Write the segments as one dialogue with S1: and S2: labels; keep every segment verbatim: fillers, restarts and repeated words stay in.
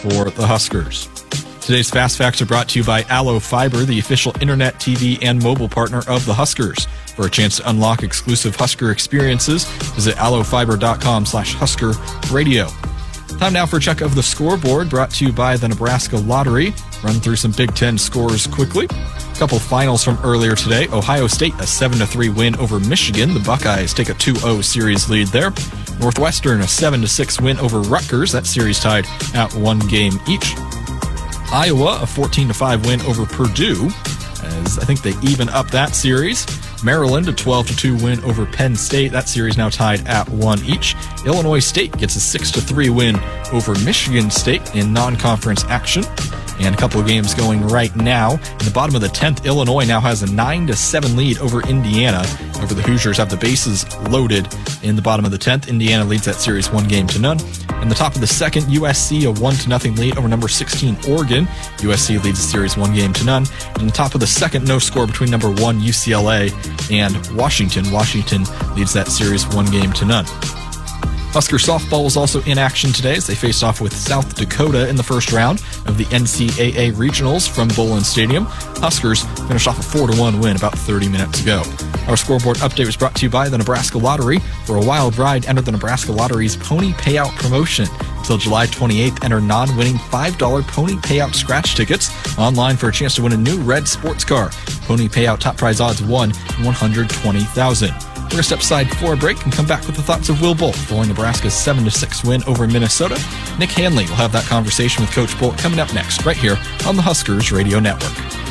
S1: for the Huskers. Today's Fast Facts are brought to you by Allo Fiber, the official internet, T V, and mobile partner of the Huskers. For a chance to unlock exclusive Husker experiences, visit allofiber.com slash Husker Radio. Time now for a check of the scoreboard, brought to you by the Nebraska Lottery. Run through some Big Ten scores quickly. A couple finals from earlier today. Ohio State, a seven to three win over Michigan. The Buckeyes take a two oh series lead there. Northwestern, a seven to six win over Rutgers. That series tied at one game each. Iowa, a fourteen to five win over Purdue, as I think they even up that series. Maryland, a twelve to two win over Penn State. That series now tied at one each. Illinois State gets a six to three win over Michigan State in non-conference action. And a couple of games going right now. In the bottom of the tenth, Illinois now has a nine to seven lead over Indiana. Over the Hoosiers have the bases loaded in the bottom of the tenth. Indiana leads that series one game to none. In the top of the second, U S C a one to nothing lead over number sixteen Oregon. U S C leads the series one game to none. In the top of the second, no score between number one U C L A and Washington. Washington leads that series one game to none. Husker softball was also in action today as they faced off with South Dakota in the first round of the N C double A Regionals from Bolin Stadium. Huskers finished off a four to one win about thirty minutes ago. Our scoreboard update was brought to you by the Nebraska Lottery. For a wild ride, enter the Nebraska Lottery's Pony Payout promotion. Until July twenty-eighth, enter non-winning five dollar Pony Payout scratch tickets online for a chance to win a new red sports car. Pony Payout top prize odds one in one hundred twenty thousand. We're going to step aside for a break and come back with the thoughts of Will Bolt following Nebraska's seven to six win over Minnesota. Nick Hanley will have that conversation with Coach Bolt coming up next, right here on the Huskers Radio Network.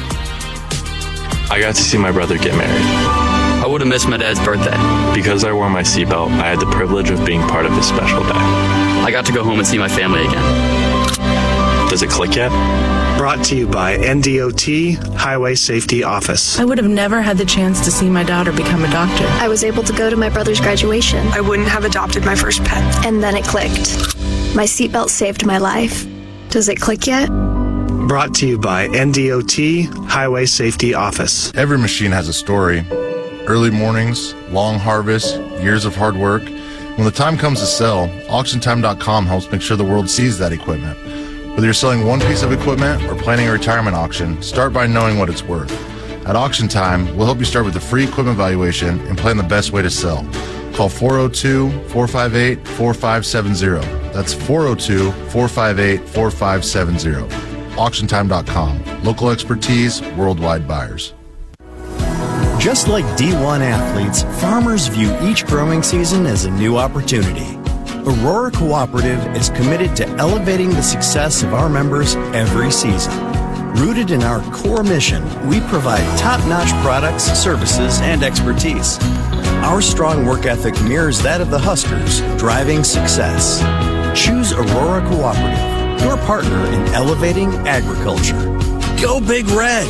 S2: I got to see my brother get married.
S3: I would have missed my dad's birthday.
S2: Because I wore my seatbelt, I had the privilege of being part of his special day.
S3: I got to go home and see my family again.
S2: Does it click yet?
S4: Brought to you by N D O T Highway Safety Office.
S5: I would have never had the chance to see my daughter become a doctor.
S6: I was able to go to my brother's graduation.
S7: I wouldn't have adopted my first pet.
S6: And then it clicked. My seatbelt saved my life. Does it click yet?
S4: Brought to you by N D O T Highway Safety Office.
S8: Every machine has a story. Early mornings, long harvests, years of hard work. When the time comes to sell, auction time dot com helps make sure the world sees that equipment. Whether you're selling one piece of equipment or planning a retirement auction, start by knowing what it's worth. At Auction Time, we'll help you start with a free equipment valuation and plan the best way to sell. Call four oh two, four five eight, four five seven zero. That's four oh two, four five eight, four five seven zero. auction time dot com. Local expertise, worldwide buyers.
S9: Just like D one athletes, farmers view each growing season as a new opportunity. Aurora Cooperative is committed to elevating the success of our members every season. Rooted in our core mission, we provide top-notch products, services, and expertise. Our strong work ethic mirrors that of the Huskers, driving success. Choose Aurora Cooperative, your partner in elevating agriculture. Go Big Red!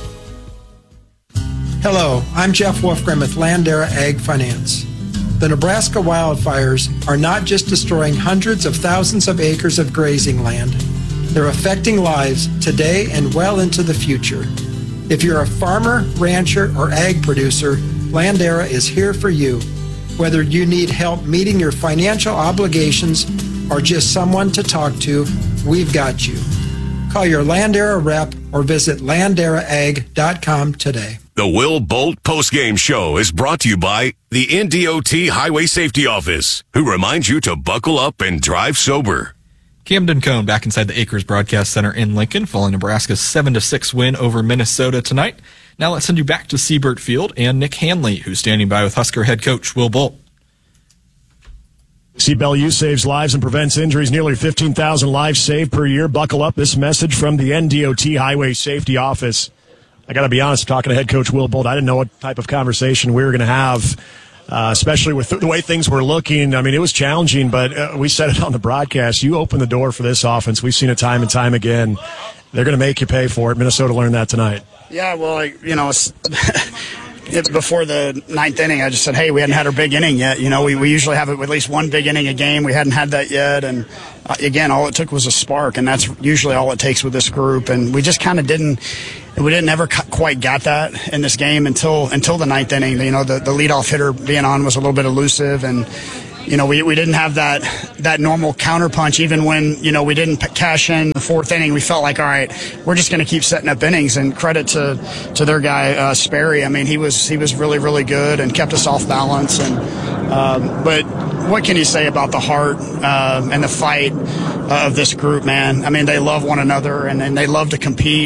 S10: Hello, I'm Jeff Wolfgram with Landera Ag Finance. The Nebraska wildfires are not just destroying hundreds of thousands of acres of grazing land. They're affecting lives today and well into the future. If you're a farmer, rancher, or ag producer, Landera is here for you. Whether you need help meeting your financial obligations or just someone to talk to, we've got you. Call your Landera rep or visit landera ag dot com today.
S11: The Will Bolt postgame show is brought to you by the N D O T Highway Safety Office, who reminds you to buckle up and drive sober.
S1: Camden Cohn back inside the Acres Broadcast Center in Lincoln, following Nebraska's seven to six win over Minnesota tonight. Now let's send you back to Siebert Field and Nick Hanley, who's standing by with Husker head coach Will Bolt.
S12: Seatbelt use saves lives and prevents injuries. Nearly fifteen thousand lives saved per year. Buckle up. This message from the N D O T Highway Safety Office. I got to be honest, talking to head coach Will Bolt, I didn't know what type of conversation we were going to have, uh, especially with the way things were looking. I mean, it was challenging, but uh, we said it on the broadcast. You open the door for this offense. We've seen it time and time again. They're going to make you pay for it. Minnesota learned that tonight.
S13: Yeah, well, I, you know, it's it, before the ninth inning, I just said, hey, we hadn't had our big inning yet. You know, we, we usually have at least one big inning a game. We hadn't had that yet. And, uh, again, all it took was a spark, and that's usually all it takes with this group. And we just kind of didn't – we didn't ever quite got that in this game until until the ninth inning. You know, the, the leadoff hitter being on was a little bit elusive, and you know, we, we didn't have that that normal counterpunch. Even when, you know, we didn't cash in the fourth inning, we felt like, all right, we're just going to keep setting up innings. And credit to to their guy uh, Sperry. I mean, he was he was really really good and kept us off balance. And um, but what can you say about the heart uh, and the fight uh, of this group, man? I mean, they love one another and, and they love to compete.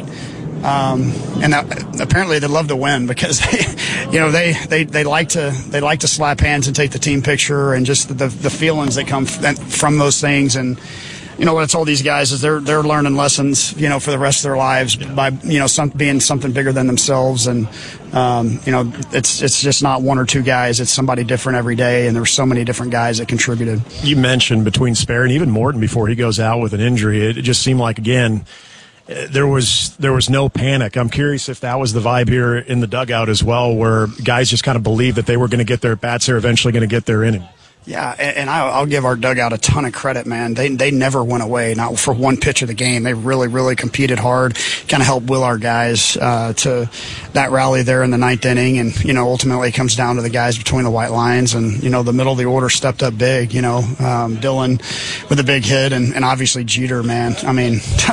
S13: Um, and that, apparently they love to win because they, you know, they, they, they like to they like to slap hands and take the team picture and just the the feelings that come from those things. And you know what I told these guys is they're they're learning lessons, you know, for the rest of their lives by, you know, some, being something bigger than themselves. And um, you know, it's it's just not one or two guys; it's somebody different every day. And there were so many different guys that contributed. You mentioned between Sperry and even Morton before he goes out with an injury, it just seemed like again. There was there was no panic. I'm curious if that was the vibe here in the dugout as well, where guys just kind of believed that they were going to get their bats. They're eventually going to get their inning. Yeah, and I'll give our dugout a ton of credit, man. They they never went away, not for one pitch of the game. They really, really competed hard, kind of helped will our guys uh, to that rally there in the ninth inning. And, you know, ultimately it comes down to the guys between the white lines. And, you know, the middle of the order stepped up big, you know, um, Dylan with a big hit and, and obviously Jeter, man. I mean,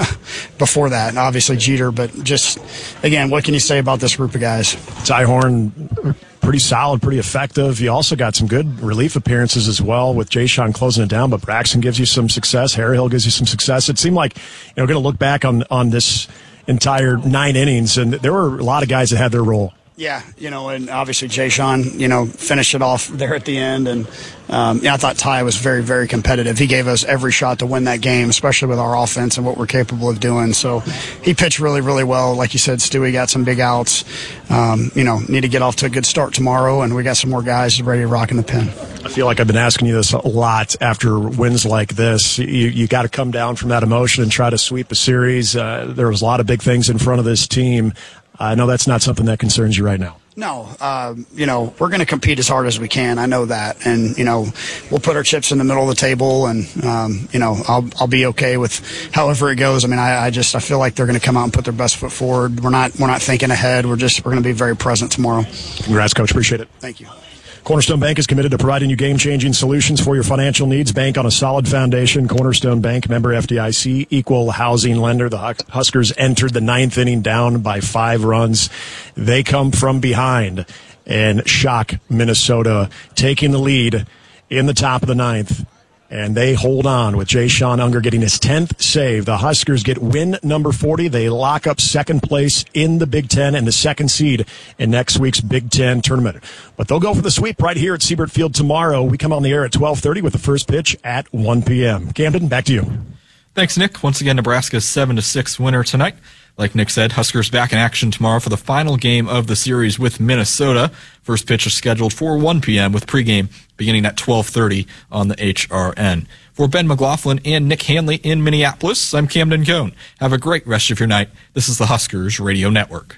S13: before that, obviously Jeter. But just, again, what can you say about this group of guys? Ty Horn, pretty solid, pretty effective. You also got some good relief appearances as well with Jay Sean closing it down, but Braxton gives you some success. Harry Hill gives you some success. It seemed like, you know, going to look back on, on this entire nine innings, and there were a lot of guys that had their role. Yeah, you know, and obviously Jay Sean, you know, finished it off there at the end. And, um, yeah, I thought Ty was very, very competitive. He gave us every shot to win that game, especially with our offense and what we're capable of doing. So he pitched really, really well. Like you said, Stewie got some big outs. Um, you know, need to get off to a good start tomorrow, and we got some more guys ready to rock in the pen. I feel like I've been asking you this a lot after wins like this. You, you got to come down from that emotion and try to sweep a series. Uh, there was a lot of big things in front of this team. I know that's not something that concerns you right now. No, uh, you know, we're going to compete as hard as we can. I know that. And, you know, we'll put our chips in the middle of the table and, um, you know, I'll I'll be okay with however it goes. I mean, I, I just I feel like they're going to come out and put their best foot forward. We're not we're not thinking ahead. We're just we're going to be very present tomorrow. Congrats, Coach. Appreciate it. Thank you. Cornerstone Bank is committed to providing you game-changing solutions for your financial needs. Bank on a solid foundation. Cornerstone Bank, member F D I C, equal housing lender. The Huskers entered the ninth inning down by five runs. They come from behind and shock Minnesota, taking the lead in the top of the ninth. And they hold on with Jay Sean Unger getting his tenth save. The Huskers get win number forty. They lock up second place in the Big Ten and the second seed in next week's Big Ten tournament. But they'll go for the sweep right here at Siebert Field tomorrow. We come on the air at twelve thirty with the first pitch at one p.m. Camden, back to you.
S1: Thanks, Nick. Once again, Nebraska's seven to six winner tonight. Like Nick said, Huskers back in action tomorrow for the final game of the series with Minnesota. First pitch is scheduled for one p.m. with pregame beginning at twelve thirty on the H R N. For Ben McLaughlin and Nick Hanley in Minneapolis, I'm Camden Cohn. Have a great rest of your night. This is the Huskers Radio Network.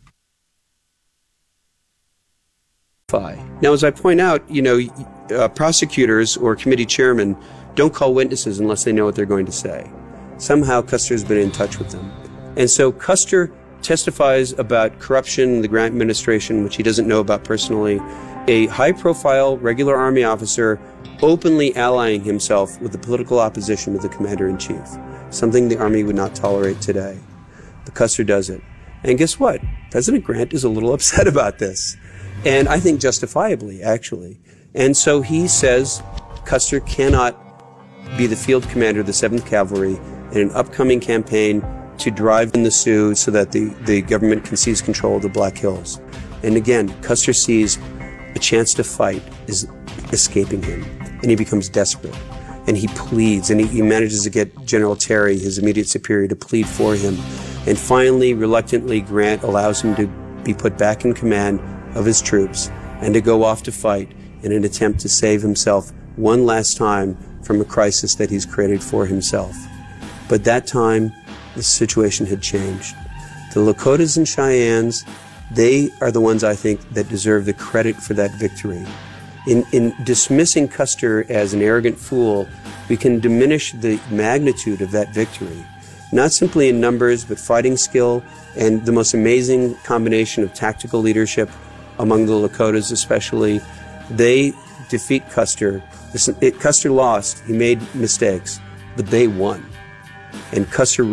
S14: Now, as I point out, you know, uh, prosecutors or committee chairmen don't call witnesses unless they know what they're going to say. Somehow Custer's been in touch with them. And so Custer testifies about corruption in the Grant administration, which he doesn't know about personally. A high-profile regular Army officer openly allying himself with the political opposition of the commander-in-chief, something the Army would not tolerate today. But Custer does it. And guess what? President Grant is a little upset about this. And I think justifiably, actually. And so he says Custer cannot be the field commander of the seventh Cavalry in an upcoming campaign to drive in the Sioux so that the, the government can seize control of the Black Hills. And again, Custer sees a chance to fight is escaping him, and he becomes desperate. And he pleads, and he, he manages to get General Terry, his immediate superior, to plead for him. And finally, reluctantly, Grant allows him to be put back in command of his troops and to go off to fight in an attempt to save himself one last time from a crisis that he's created for himself. But that time, the situation had changed. The Lakotas and Cheyennes, they are the ones, I think, that deserve the credit for that victory. In, in dismissing Custer as an arrogant fool, we can diminish the magnitude of that victory. Not simply in numbers, but fighting skill and the most amazing combination of tactical leadership among the Lakotas especially. They defeat Custer Listen, it, Custer lost. He made mistakes. But they won. And Custer